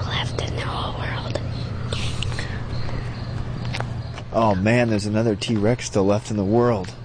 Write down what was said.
still left in the whole world. Oh man, there's another T-Rex still left in the world.